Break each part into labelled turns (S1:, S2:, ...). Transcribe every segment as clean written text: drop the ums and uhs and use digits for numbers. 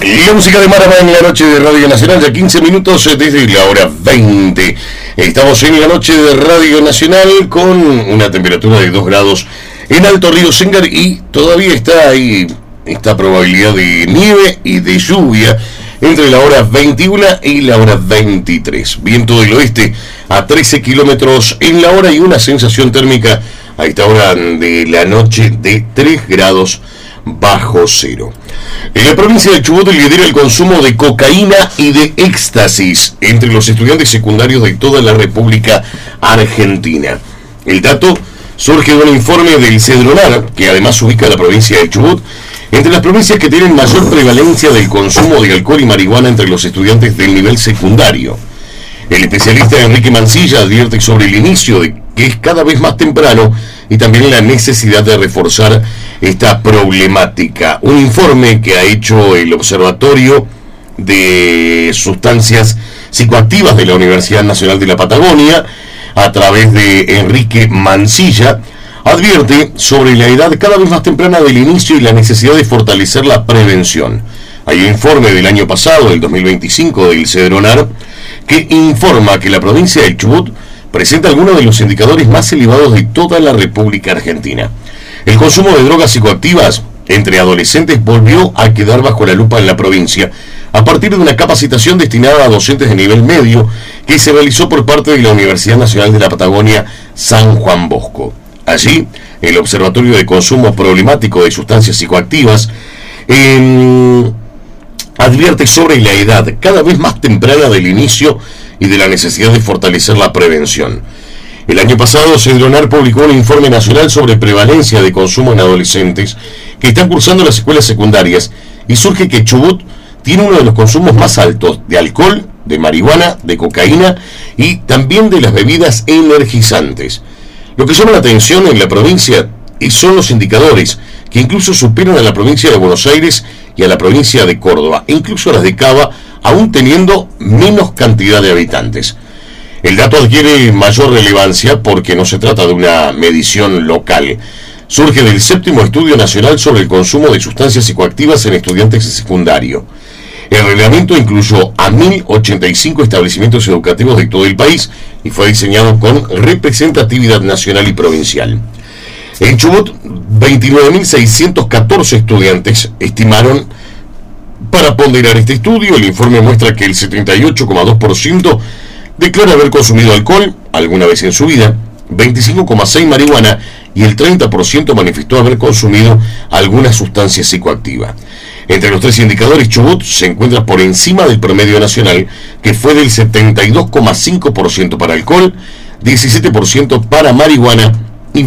S1: La música de Marama en la noche de Radio Nacional, ya 15 minutos desde la hora 20. Estamos en la noche de Radio Nacional con una temperatura de 2 grados en Alto Río Sengar y todavía está ahí esta probabilidad de nieve y de lluvia entre la hora 21 y la hora 23. Viento del oeste a 13 kilómetros en la hora y una sensación térmica a esta hora de la noche de 3 grados bajo cero. En la provincia de Chubut lidera el consumo de cocaína y de éxtasis entre los estudiantes secundarios de toda la República Argentina. El dato surge de un informe del Cedronar, que además ubica la provincia de Chubut entre las provincias que tienen mayor prevalencia del consumo de alcohol y marihuana entre los estudiantes del nivel secundario. El especialista Enrique Mancilla advierte sobre el inicio de que es cada vez más temprano y también la necesidad de reforzar esta problemática. Un informe que ha hecho el Observatorio de Sustancias Psicoactivas de la Universidad Nacional de la Patagonia, a través de Enrique Mancilla, advierte sobre la edad cada vez más temprana del inicio y la necesidad de fortalecer la prevención. Hay un informe del año pasado, del 2025, del Cedronar, que informa que la provincia del Chubut presenta algunos de los indicadores más elevados de toda la República Argentina. El consumo de drogas psicoactivas entre adolescentes volvió a quedar bajo la lupa en la provincia a partir de una capacitación destinada a docentes de nivel medio que se realizó por parte de la Universidad Nacional de la Patagonia San Juan Bosco. Allí, el Observatorio de Consumo Problemático de Sustancias Psicoactivas advierte sobre la edad cada vez más temprana del inicio y de la necesidad de fortalecer la prevención. El año pasado, Cedronar publicó un informe nacional sobre prevalencia de consumo en adolescentes que están cursando las escuelas secundarias y surge que Chubut tiene uno de los consumos más altos de alcohol, de marihuana, de cocaína y también de las bebidas energizantes. Lo que llama la atención en la provincia son los indicadores que incluso superan a la provincia de Buenos Aires y a la provincia de Córdoba, incluso a las de Cava, aún teniendo menos cantidad de habitantes. El dato adquiere mayor relevancia porque no se trata de una medición local. Surge del 7º Estudio Nacional sobre el consumo de sustancias psicoactivas en estudiantes de secundario. El reglamento incluyó a 1.085 establecimientos educativos de todo el país y fue diseñado con representatividad nacional y provincial. En Chubut, 29.614 estudiantes estimaron para ponderar este estudio. El informe muestra que el 78,2% declara haber consumido alcohol alguna vez en su vida, 25,6% marihuana y el 30% manifestó haber consumido alguna sustancia psicoactiva. Entre los tres indicadores, Chubut se encuentra por encima del promedio nacional, que fue del 72,5% para alcohol, 17% para marihuana y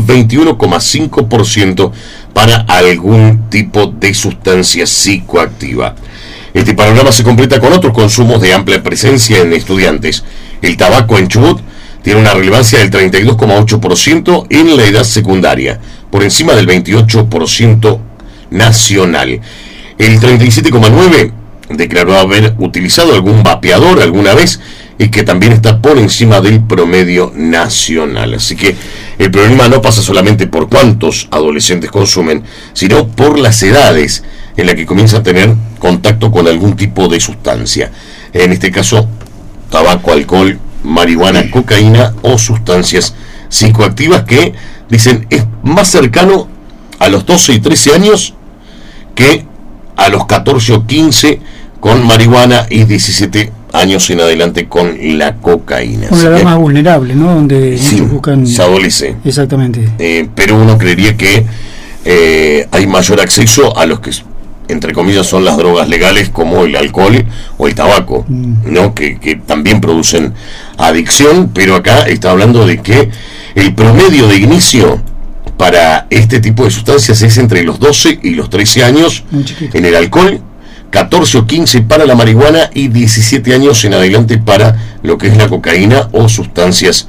S1: 21,5% para algún tipo de sustancia psicoactiva. Este panorama se completa con otros consumos de amplia presencia en estudiantes. El tabaco en Chubut tiene una relevancia del 32,8% en la edad secundaria, por encima del 28% nacional. El 37,9% declaró haber utilizado algún vapeador alguna vez y que también está por encima del promedio nacional. Así que el problema no pasa solamente por cuántos adolescentes consumen, sino por las edades en las que comienzan a tener contacto con algún tipo de sustancia. En este caso, tabaco, alcohol, marihuana, cocaína o sustancias psicoactivas que, dicen, es más cercano a los 12 y 13 años que a los 14 o 15 con marihuana y 17 años en adelante con la cocaína.
S2: Una edad más vulnerable, ¿no? Donde
S1: sí, buscan... se adolece.
S2: Exactamente.
S1: Pero uno creería que hay mayor acceso a los que, entre comillas, son las drogas legales como el alcohol o el tabaco, ¿no? Que también producen adicción, pero acá está hablando de que el promedio de inicio para este tipo de sustancias es entre los 12 y los 13 años en el alcohol, 14 o 15 para la marihuana y 17 años en adelante para lo que es la cocaína o sustancias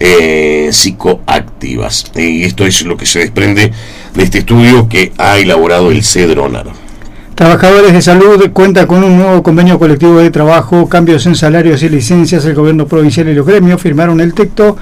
S1: psicoactivas. Y esto es lo que se desprende de este estudio que ha elaborado el Cedronar.
S2: Trabajadores de salud cuenta con un nuevo convenio colectivo de trabajo, cambios en salarios y licencias. El gobierno provincial y los gremios firmaron el texto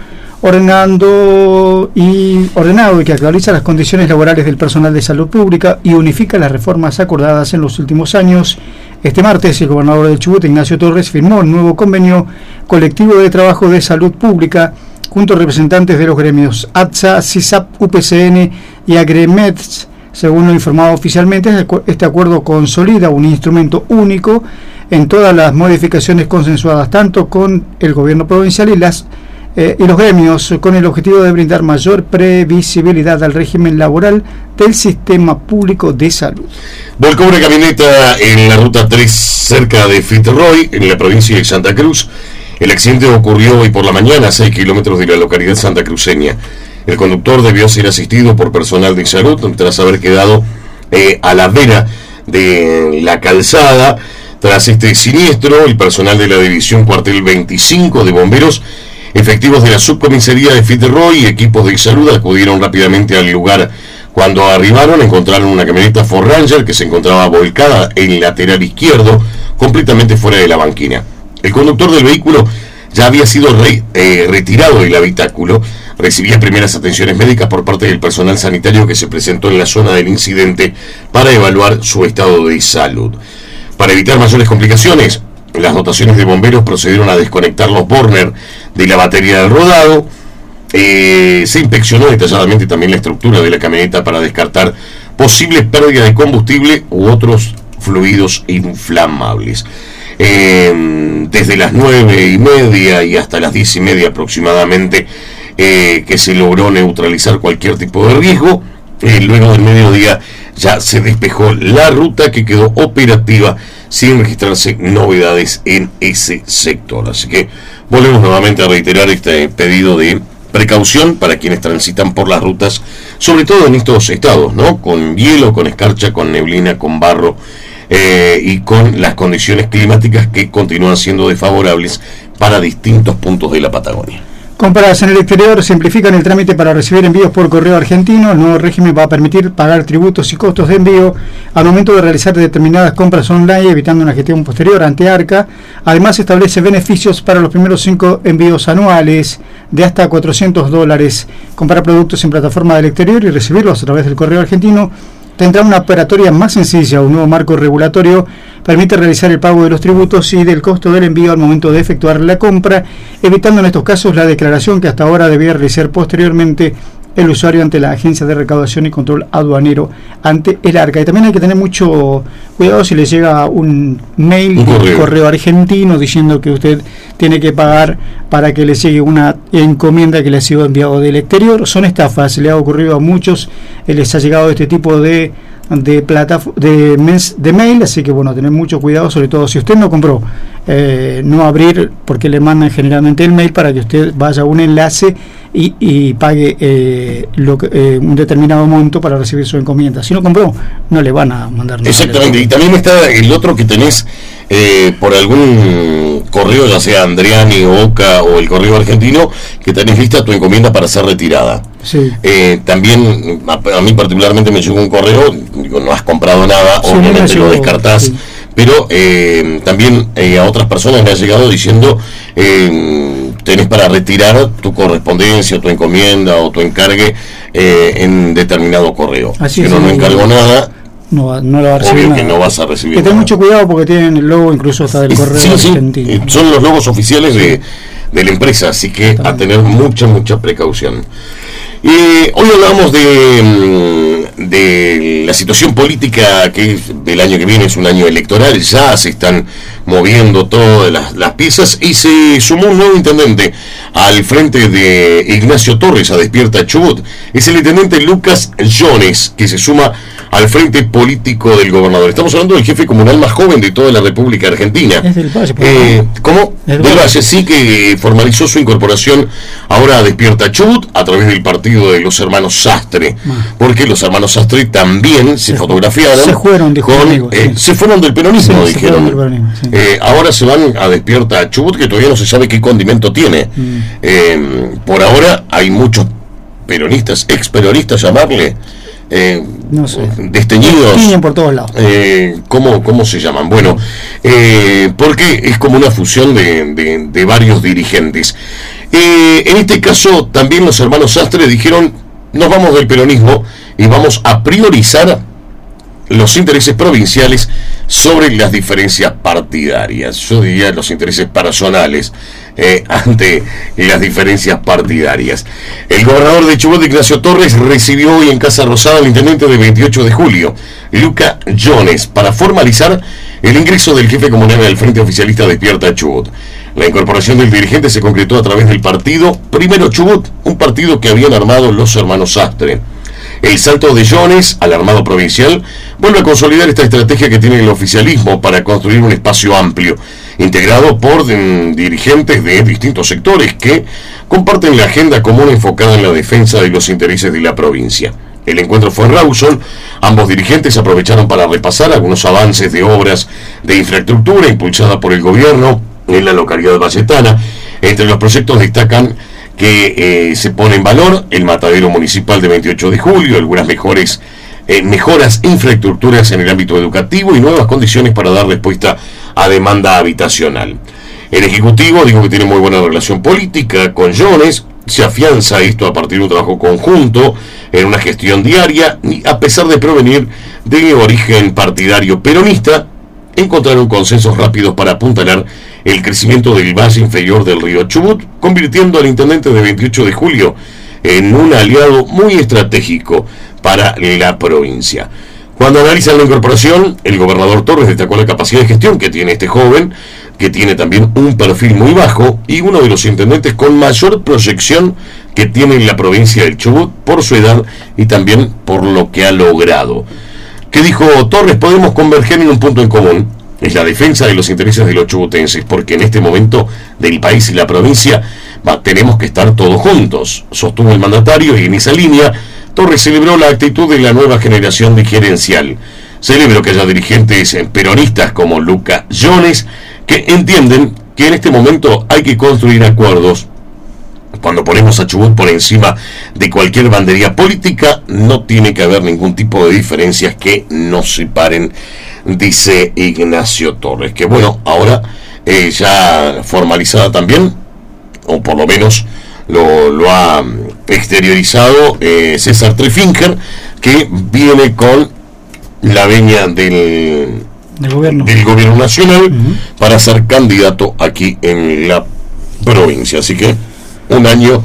S2: ordenado y que actualiza las condiciones laborales del personal de salud pública y unifica las reformas acordadas en los últimos años Este martes, el gobernador del Chubut, Ignacio Torres, firmó el nuevo convenio colectivo de trabajo de salud pública junto a representantes de los gremios ATSA, CISAP, UPCN y AGREMETS. Según lo informado oficialmente, este acuerdo consolida un instrumento único en todas las modificaciones consensuadas tanto con el gobierno provincial y los gremios, con el objetivo de brindar mayor previsibilidad al régimen laboral del sistema público de salud.
S1: Volcó una camioneta en la ruta 3 cerca de Fitzroy, en la provincia de Santa Cruz. El accidente ocurrió hoy por la mañana a 6 kilómetros de la localidad santacruceña. El conductor debió ser asistido por personal de salud tras haber quedado a la vera de la calzada. Tras este siniestro, el personal de la División Cuartel 25 de Bomberos, efectivos de la subcomisaría de Fitzroy y equipos de salud acudieron rápidamente al lugar. Cuando arribaron, encontraron una camioneta Ford Ranger que se encontraba volcada en el lateral izquierdo, completamente fuera de la banquina. El conductor del vehículo ya había sido retirado del habitáculo. Recibía primeras atenciones médicas por parte del personal sanitario que se presentó en la zona del incidente para evaluar su estado de salud. Para evitar mayores complicaciones, las dotaciones de bomberos procedieron a desconectar los burners de la batería del rodado. Se inspeccionó detalladamente también la estructura de la camioneta para descartar posible pérdida de combustible u otros fluidos inflamables. Desde las 9:30 y hasta las 10:30 aproximadamente, que se logró neutralizar cualquier tipo de riesgo. Luego del mediodía ya se despejó la ruta, que quedó operativa sin registrarse novedades en ese sector. Así que volvemos nuevamente a reiterar este pedido de precaución para quienes transitan por las rutas, sobre todo en estos estados, ¿no? Con hielo, con escarcha, con neblina, con barro y con las condiciones climáticas que continúan siendo desfavorables para distintos puntos de la Patagonia.
S2: Compras en el exterior simplifican el trámite para recibir envíos por correo argentino. El nuevo régimen va a permitir pagar tributos y costos de envío al momento de realizar determinadas compras online, evitando una gestión posterior ante ARCA. Además, establece beneficios para los primeros 5 envíos anuales de hasta $400. Comprar productos en plataforma del exterior y recibirlos a través del correo argentino tendrá una operatoria más sencilla. Un nuevo marco regulatorio permite realizar el pago de los tributos y del costo del envío al momento de efectuar la compra, evitando en estos casos la declaración que hasta ahora debía realizar posteriormente el usuario ante la Agencia de Recaudación y Control Aduanero, ante el ARCA. Y también hay que tener mucho cuidado si le llega un mail, un correo argentino diciendo que usted tiene que pagar para que le llegue una encomienda que le ha sido enviado del exterior. Son estafas, le ha ocurrido a muchos, les ha llegado este tipo de mail, así que bueno, tener mucho cuidado, sobre todo si usted no compró, no abrir, porque le mandan generalmente el mail para que usted vaya a un enlace y pague un determinado monto para recibir su encomienda. Si no compró, no le van a mandar nada.
S1: Exactamente, y también está el otro que tenés por algún correo, ya sea Andriani o Oca o el correo argentino, que tenés lista tu encomienda para ser retirada.
S2: Sí.
S1: También a mí particularmente me llegó un correo, digo, no has comprado nada, sí, obviamente lo descartás, sí. Pero también a otras personas le ha llegado diciendo tenés para retirar tu correspondencia, tu encomienda o tu encargue en determinado correo.
S2: Así
S1: si no encargo nada,
S2: no lo va a recibir.
S1: Obvio
S2: nada.
S1: Que no vas a recibir.
S2: Que ten mucho cuidado porque tienen el logo incluso hasta del correo argentino.
S1: Son los logos oficiales de la empresa, así que a tener mucha precaución. Hoy hablamos de la situación política, que el año que viene es un año electoral, ya se están moviendo todas las piezas y se sumó un nuevo intendente al frente de Ignacio Torres a Despierta Chubut. Es el intendente Lucas Jones, que se suma al frente político del gobernador. Estamos hablando del jefe comunal más joven de toda la República Argentina.
S2: Es del Valle.
S1: ¿Cómo? Del Valle, sí, que formalizó su incorporación ahora a Despierta Chubut a través del partido de los hermanos Sastre, porque los hermanos Sastre también se fotografiaron.
S2: Se fueron, dijo
S1: se fueron del peronismo, dijeron.
S2: Del peronismo, sí.
S1: Ahora se van a Despierta Chubut, que todavía no se sabe qué condimento tiene. Por ahora hay muchos peronistas, ex-peronistas, llamarle.
S2: No sé,
S1: desteñidos
S2: por todos lados.
S1: ¿Cómo se llaman? Bueno, porque es como una fusión de varios dirigentes. En este caso también los hermanos Sastre dijeron: nos vamos del peronismo y vamos a priorizar los intereses provinciales sobre las diferencias partidarias. Yo diría los intereses personales ante las diferencias partidarias. El gobernador de Chubut, Ignacio Torres, recibió hoy en Casa Rosada al intendente de 28 de julio, Luca Jones, para formalizar el ingreso del jefe comunal del Frente Oficialista Despierta Chubut. La incorporación del dirigente se concretó a través del partido Primero Chubut, un partido que habían armado los hermanos Sastre. El salto de Jones al armado provincial vuelve a consolidar esta estrategia que tiene el oficialismo para construir un espacio amplio, integrado por dirigentes de distintos sectores que comparten la agenda común enfocada en la defensa de los intereses de la provincia. El encuentro fue en Rawson. Ambos dirigentes aprovecharon para repasar algunos avances de obras de infraestructura impulsada por el gobierno en la localidad valletana. Entre los proyectos destacan que se pone en valor el matadero municipal de 28 de julio, algunas mejoras infraestructuras en el ámbito educativo y nuevas condiciones para dar respuesta a demanda habitacional. El Ejecutivo dijo que tiene muy buena relación política con Jones. Se afianza esto a partir de un trabajo conjunto en una gestión diaria y, a pesar de provenir de origen partidario peronista, encontraron consensos rápidos para apuntalar el crecimiento del valle inferior del río Chubut, convirtiendo al intendente de 28 de julio en un aliado muy estratégico para la provincia. Cuando analizan la incorporación, el gobernador Torres destacó la capacidad de gestión que tiene este joven, que tiene también un perfil muy bajo y uno de los intendentes con mayor proyección que tiene la provincia del Chubut por su edad y también por lo que ha logrado. ¿Qué dijo Torres? Podemos converger en un punto en común, es la defensa de los intereses de los chubutenses, porque en este momento del país y la provincia tenemos que estar todos juntos, sostuvo el mandatario, y en esa línea Torres celebró la actitud de la nueva generación dirigencial. Celebro que haya dirigentes peronistas como Luca Jones que entienden que en este momento hay que construir acuerdos. Cuando ponemos a Chubut por encima de cualquier bandería política, no tiene que haber ningún tipo de diferencias que nos separen, dice Ignacio Torres, que bueno, ahora ya formalizada también, o por lo menos lo ha exteriorizado César Trefinger, que viene con la veña del gobierno nacional para ser candidato aquí en la provincia. Así que un año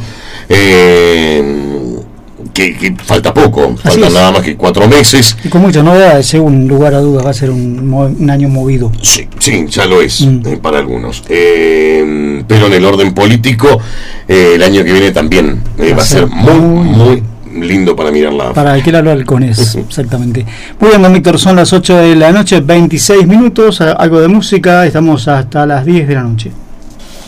S1: que falta poco, faltan nada más que 4 meses.
S2: Y con muchas novedades, según lugar a dudas, va a ser un año movido.
S1: Sí, ya lo es para algunos. Pero en el orden político, el año que viene también va a ser muy lindo para mirarla.
S2: Para alquilarlo al halcones, exactamente. Muy bien, don Víctor, son las 8 de la noche, 26 minutos, algo de música, estamos hasta las 10 de la noche.